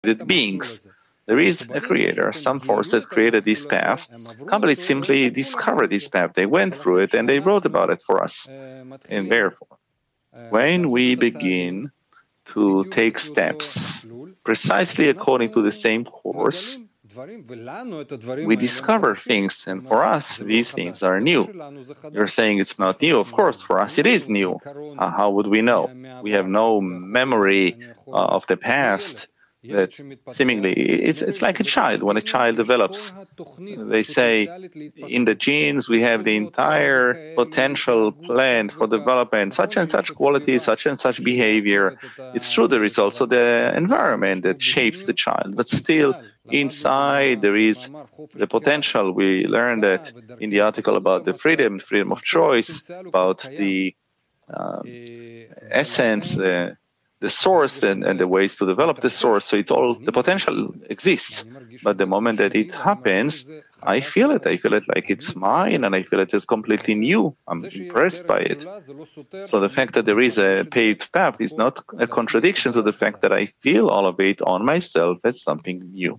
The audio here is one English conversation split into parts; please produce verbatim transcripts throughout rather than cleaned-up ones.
beings. There is a creator, some force that created this path. Kabbalists simply discovered this path. They went through it and they wrote about it for us. And therefore, when we begin to take steps precisely according to the same course, we discover things, and for us, these things are new. You're saying it's not new. Of course, for us, it is new. Uh, how would we know? We have no memory uh, of the past. That seemingly, it's, it's like a child. When a child develops, they say, in the genes, we have the entire potential plan for development, such and such qualities, such and such behavior. It's true, there is also the environment that shapes the child, but still, inside there is the potential. We learned that in the article about the freedom, freedom of choice, about the uh, essence, uh, the source and, and the ways to develop the source. So it's all, the potential exists. But the moment that it happens, I feel it. I feel it like it's mine, and I feel it is completely new. I'm impressed by it. So the fact that there is a paved path is not a contradiction to the fact that I feel all of it on myself as something new.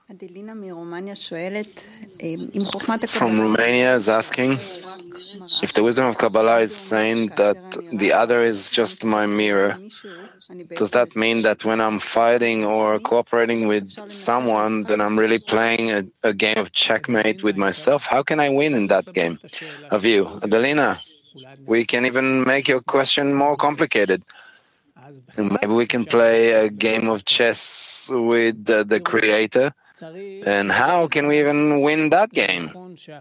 From Romania is asking if the wisdom of Kabbalah is saying that the other is just my mirror. Does that mean that when I'm fighting or cooperating with someone, then I'm really playing a, a game of checkmate with myself? How can I win in that game? Of you, Adelina, we can even make your question more complicated. Maybe we can play a game of chess with the, the Creator. And how can we even win that game?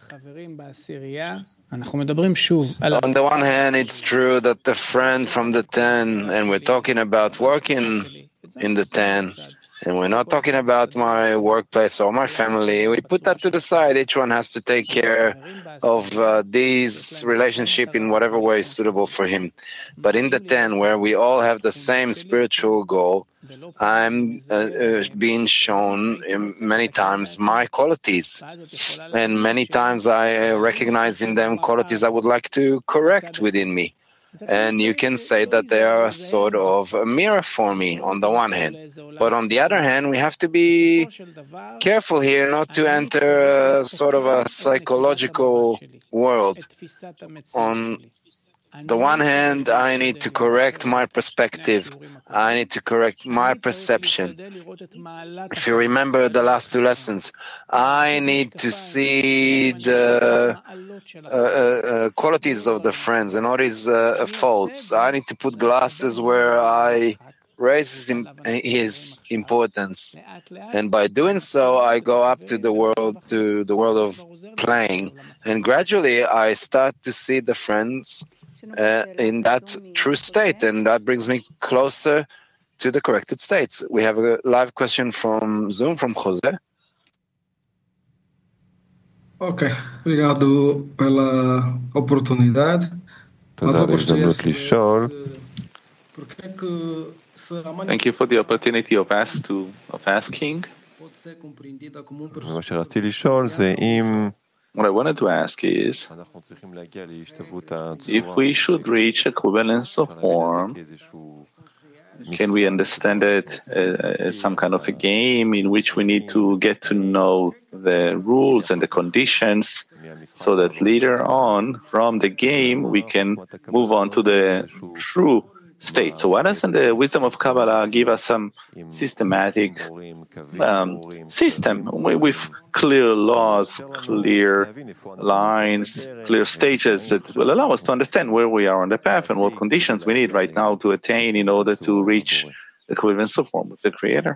On the one hand, it's true that the friend from the ten, and we're talking about working in the ten, and we're not talking about my workplace or my family. We put that to the side. Each one has to take care of uh, these relationship in whatever way is suitable for him. But in the ten, where we all have the same spiritual goal, I'm uh, uh, being shown um, many times my qualities, and many times I uh, recognize in them qualities I would like to correct within me. And you can say that they are a sort of a mirror for me on the one hand. But on the other hand, we have to be careful here not to enter a sort of a psychological world. On the one hand, I need to correct my perspective. I need to correct my perception. If you remember the last two lessons, I need to see the uh, uh, qualities of the friends and not his uh, faults. I need to put glasses where I raise his, his importance. And by doing so, I go up to the world, to the world of playing. And gradually, I start to see the friends Uh, in that true state, and that brings me closer to the corrected states. We have a live question from Zoom from Jose. Ok, obrigado pela oportunidade. Thank you for the opportunity of, ask to, of asking. What I wanted to ask is, if we should reach equivalence of form, can we understand it as some kind of a game in which we need to get to know the rules and the conditions so that later on, from the game, we can move on to the true state? So why doesn't the wisdom of Kabbalah give us some systematic um, system with clear laws, clear lines, clear stages that will allow us to understand where we are on the path and what conditions we need right now to attain in order to reach the equivalence of form with the Creator?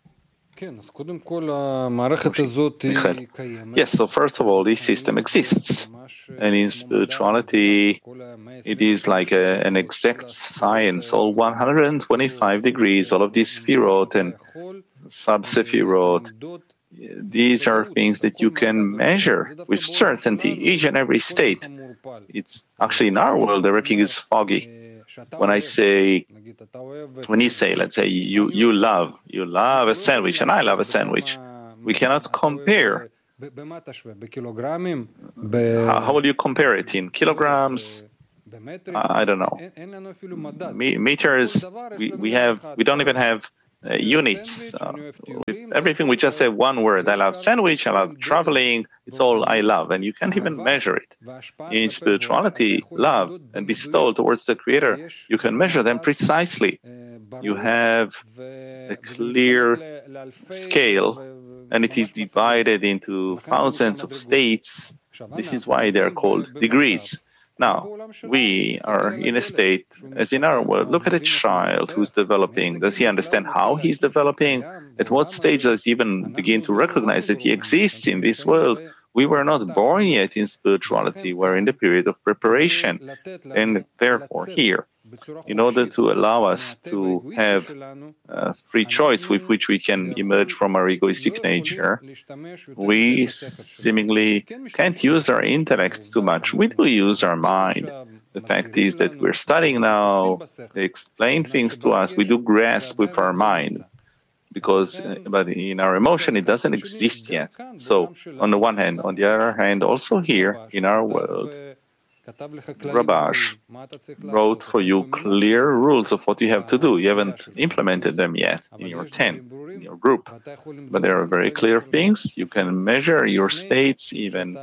Yes, so first of all, this system exists. And in spirituality, it is like a, an exact science. All one hundred twenty-five degrees, all of these Sefirot and sub-Sefirot, these are things that you can measure with certainty, each and every state. It's actually in our world, everything is foggy. When I say, when you say, let's say, you, you love, you love a sandwich, and I love a sandwich, we cannot compare. How, how will you compare it in kilograms? Uh, I don't know. Me, meters, we, we have, we don't even have uh, units. Uh, with everything, we just say one word. I love sandwich, I love traveling. It's all I love, and you can't even measure it. In spirituality, love and bestowal towards the Creator, you can measure them precisely. You have a clear scale, and it is divided into thousands of states. This is why they're called degrees. Now, we are in a state, as in our world, look at a child who's developing. Does he understand how he's developing? At what stage does he even begin to recognize that he exists in this world? We were not born yet in spirituality. We're in the period of preparation. And therefore, here, in order to allow us to have a free choice with which we can emerge from our egoistic nature, we seemingly can't use our intellect too much. We do use our mind. The fact is that we're studying now, they explain things to us, we do grasp with our mind, because but in our emotion it doesn't exist yet. So on the one hand, on the other hand, also here in our world, Rabash wrote for you clear rules of what you have to do. You haven't implemented them yet in your ten, in your group. But there are very clear things. You can measure your states even,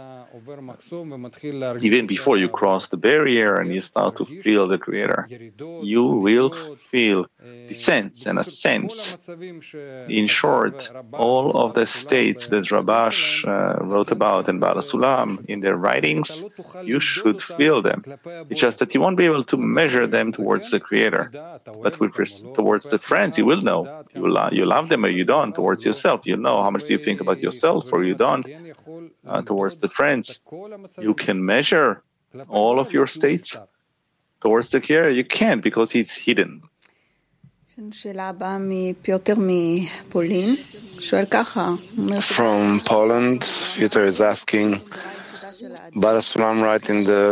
even before you cross the barrier and you start to feel the Creator. You will feel descents and ascents. In short, all of the states that Rabash uh, wrote about and Baal HaSulam in their writings, you should feel them. It's just that you won't be able to measure them towards the Creator. But with towards the friends, you will know. You, lo- you love them or you don't. Towards yourself, you know how much do you think about yourself or you don't. Uh, towards the friends, you can measure all of your states. Towards the Creator, you can't because it's hidden. From Poland, Peter is asking, Baal HaSulam writes in the,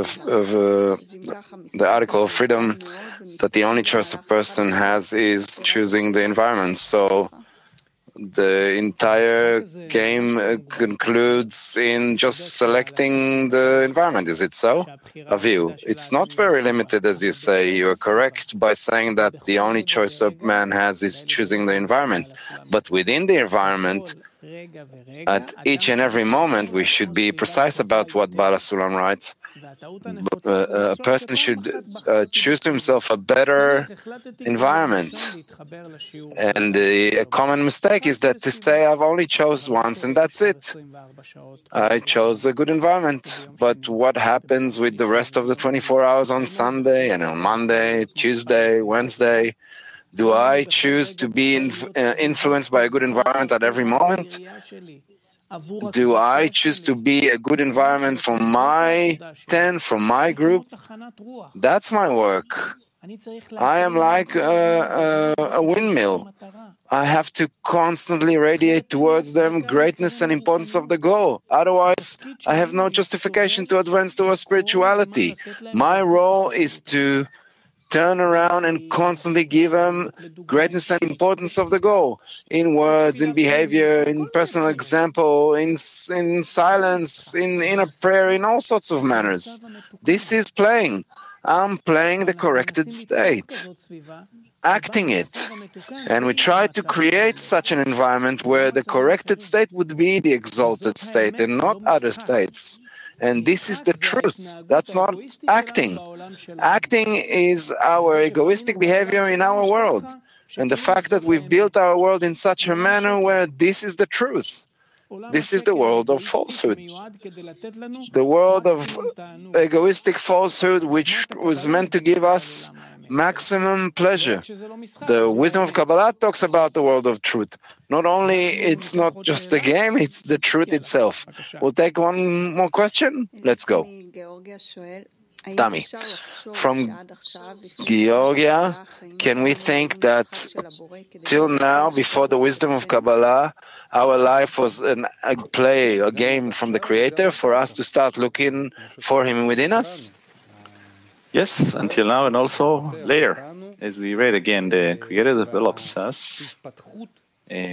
uh, the article of freedom that the only choice a person has is choosing the environment. So the entire game uh, concludes in just selecting the environment. Is it so? Avihu, it's not very limited, as you say. You are correct by saying that the only choice a man has is choosing the environment. But within the environment, at each and every moment, we should be precise about what Baal HaSulam writes. Uh, a person should uh, choose to himself a better environment. And uh, a common mistake is that to say, I've only chose once and that's it. I chose a good environment. But what happens with the rest of the twenty-four hours on Sunday and on Monday, Tuesday, Wednesday? Do I choose to be inf- uh, influenced by a good environment at every moment? Do I choose to be a good environment for my ten, from my group? That's my work. I am like a, a, a windmill. I have to constantly radiate towards them greatness and importance of the goal. Otherwise, I have no justification to advance towards spirituality. My role is to turn around and constantly give them greatness and importance of the goal, in words, in behavior, in personal example, in in silence, in, in a prayer, in all sorts of manners. This is playing. I'm playing the corrected state, acting it. And we try to create such an environment where the corrected state would be the exalted state and not other states. And this is the truth. That's not acting. Acting is our egoistic behavior in our world. And the fact that we've built our world in such a manner where this is the truth. This is the world of falsehood. The world of egoistic falsehood, which was meant to give us maximum pleasure. The wisdom of Kabbalah talks about the world of truth. Not only it's not just a game, it's the truth itself. We'll take one more question. Let's go. Tami, from Georgia, can we think that till now, before the wisdom of Kabbalah, our life was an, a play, a game from the Creator for us to start looking for Him within us? Yes, until now and also later. As we read again, the Creator develops us,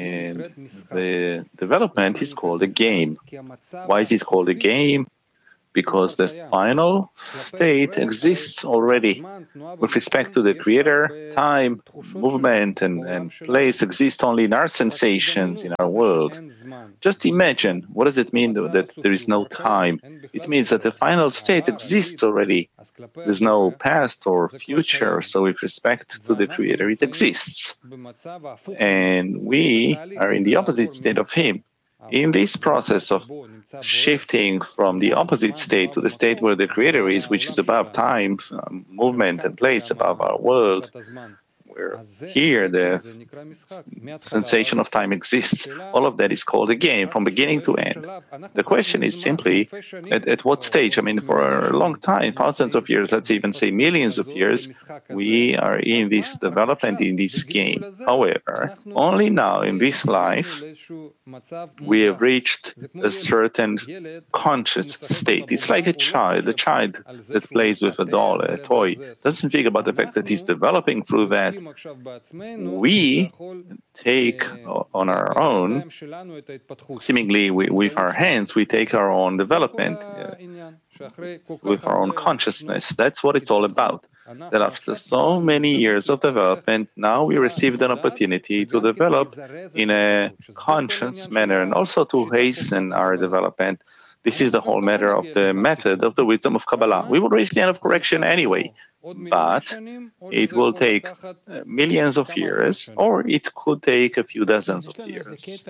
and the development is called a game. Why is it called a game? because the final state exists already. With respect to the Creator, time, movement, and, and place exist only in our sensations, in our world. Just imagine, what does it mean that there is no time? It means that the final state exists already. There's no past or future, so with respect to the Creator, it exists. And we are in the opposite state of Him. In this process of shifting from the opposite state to the state where the Creator is, which is above time, um, movement, and place, above our world, where here the sensation of time exists. All of that is called a game from beginning to end. The question is simply, at, at what stage? I mean, for a long time, thousands of years, let's even say millions of years, we are in this development, in this game. However, only now in this life, we have reached a certain conscious state. It's like a child, a child that plays with a doll, a toy, doesn't think about the fact that he's developing through that. We take on our own, seemingly we, with our hands, we take our own development uh, with our own consciousness. That's what it's all about. That after so many years of development, now we received an opportunity to develop in a conscious manner and also to hasten our development. This is the whole matter of the method of the wisdom of Kabbalah. We will reach the end of correction anyway, but it will take uh, millions of years, or it could take a few dozens of years.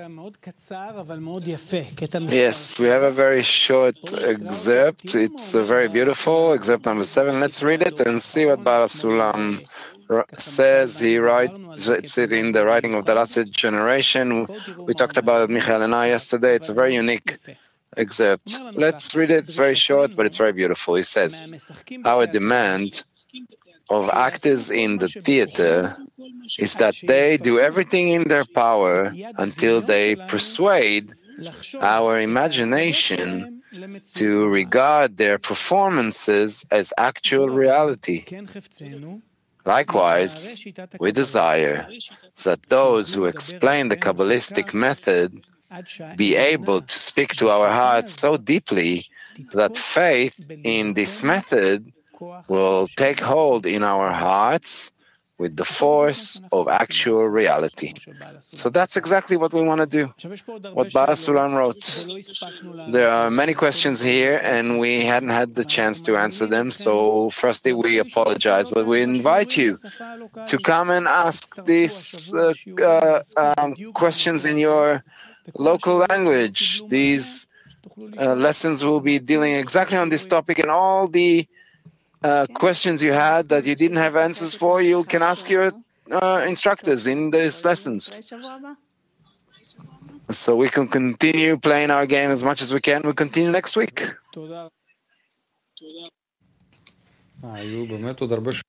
Yes, we have a very short excerpt. It's uh, very beautiful, excerpt number seven. Let's read it and see what Baal HaSulam says. He writes it in the writing of the last generation. We talked about Michael and I yesterday. It's a very unique excerpt. Let's read it. It's very short, but it's very beautiful. He says, our demand of actors in the theater is that they do everything in their power until they persuade our imagination to regard their performances as actual reality. Likewise, we desire that those who explain the Kabbalistic method be able to speak to our hearts so deeply that faith in this method will take hold in our hearts with the force of actual reality. So that's exactly what we want to do, what Baal HaSulam wrote. There are many questions here, and we hadn't had the chance to answer them, so firstly we apologize, but we invite you to come and ask these uh, uh, um, questions in your local language. These uh, lessons will be dealing exactly on this topic, and all the uh, questions you had that you didn't have answers for, you can ask your uh, instructors in these lessons. So we can continue playing our game as much as we can. We'll continue next week.